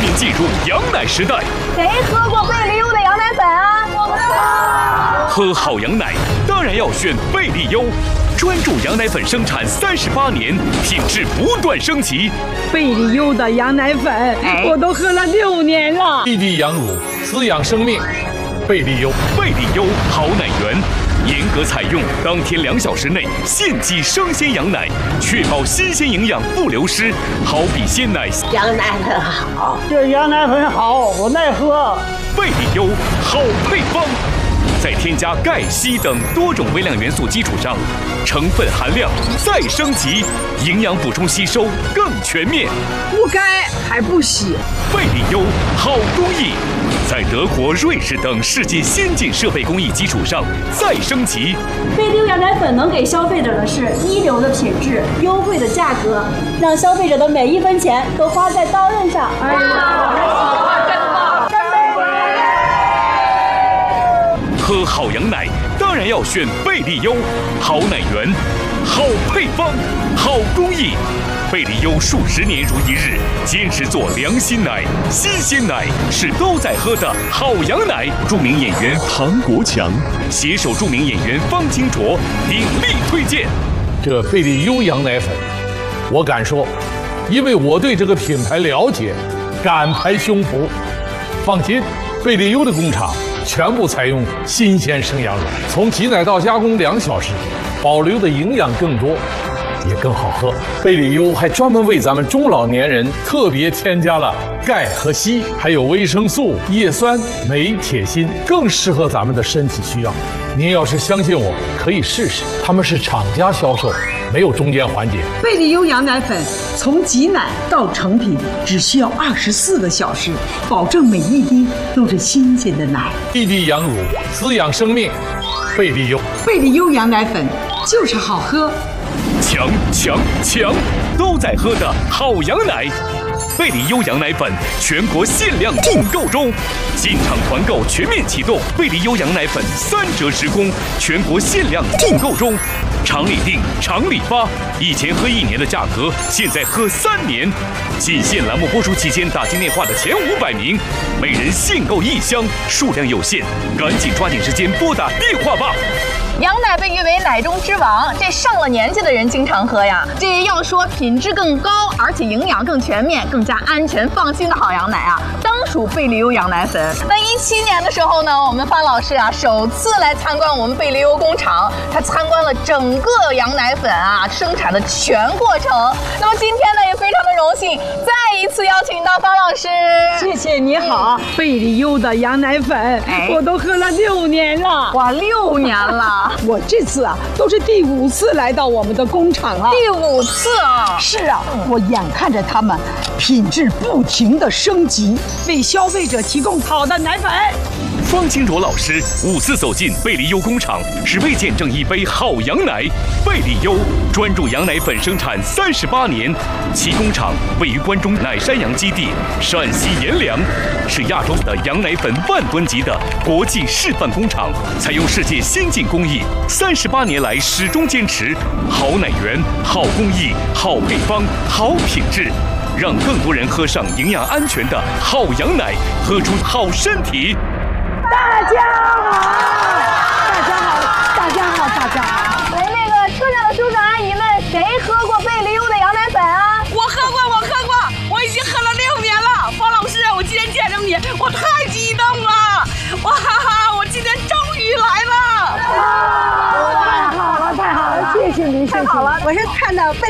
进入羊奶时代。 谁喝过贝利优的羊奶粉啊？我们喝好羊奶当然要选贝利优，专注羊奶粉生产38年，品质不断升级。 贝利优的羊奶粉，我都喝了6年了。 滴滴羊乳，滋养生命。贝利优， 贝利优好奶源，严格采用当天2小时内现挤生鲜羊奶，确保新鲜营养不流失，好比鲜奶。 羊奶粉好， 这羊奶粉好，我爱喝。 贝利优好配方，在添加钙、硒等多种微量元素基础上，成分含量再升级，营养补充吸收更全面。 不该还不洗。 贝利优好工艺，在德国、瑞士等世界先进设备工艺基础上再升级。 贝利优羊奶粉能给消费者的是一流的品质、优惠的价格，让消费者的每1分钱都花在刀刃上。哎呀，真棒！ 喝好羊奶当然要选贝利优，好奶源，好配方，好工艺。贝利优数10年如一日，坚持做良心奶、新鲜奶，是都在喝的好羊奶。著名演员唐国强携手著名演员方清卓鼎力推荐。 这贝利优羊奶粉，我敢说，因为我对这个品牌了解，敢拍胸脯。放心，贝利优的工厂全部采用新鲜生羊乳，从挤奶到加工2小时，保留的营养更多，也更好喝。贝利优还专门为咱们中老年人特别添加了钙和硒，还有维生素、叶酸、镁、铁、锌，更适合咱们的身体需要。您要是相信我，可以试试，他们是厂家销售，没有中间环节。 贝利优羊奶粉从挤奶到成品只需要24个小时，保证每一滴都是新鲜的奶。 滴滴羊乳，滋养生命。贝利优， 贝利优羊奶粉就是好喝。 强强强，都在喝的好羊奶。贝利优羊奶粉全国限量订购中，进场团购全面启动，贝利优羊奶粉3折直供，全国限量订购中。厂里订，厂里发，以前喝1年的价格，现在喝3年。仅限栏目播出期间打进电话的前500名，每人限购1箱，数量有限，赶紧抓紧时间拨打电话吧。 羊奶被誉为奶中之王，这上了年纪的人经常喝呀。这要说品质更高，而且营养更全面、更加安全放心的好羊奶啊，当属贝利优羊奶粉。那17年的时候呢，我们方老师啊首次来参观我们贝利优工厂，他参观了整个羊奶粉啊生产的全过程。那么今天呢，也非常的荣幸，再一次邀请到方老师。 谢谢你好，贝利优的羊奶粉，我都喝了6年了。 哇，6年了！ 我这次啊都是第5次来到我们的工厂了。 第5次啊！ 是啊，我眼看着他们品质不停的升级，为消费者提供好的奶粉。 方清卓老师5次走进贝利优工厂，只为见证一杯好羊奶。贝利优专注羊奶粉生产38年，其工厂位于关中奶山羊基地，陕西阎良，是亚洲的羊奶粉10000吨级的国际示范工厂，采用世界先进工艺，38年来始终坚持好奶源、好工艺、好配方、好品质，让更多人喝上营养安全的好羊奶，喝出好身体。 大家好，大家好，大家好，大家好。 喂，那个车上的叔叔阿姨们，谁喝过贝利优的羊奶粉啊？ 我喝过，我已经喝了6年了。方老师，我今天见着你，我太激动了！哇哈哈，我今天终于来了！ 太好了，太好了，谢谢您，谢谢。 太好了，我是看到贝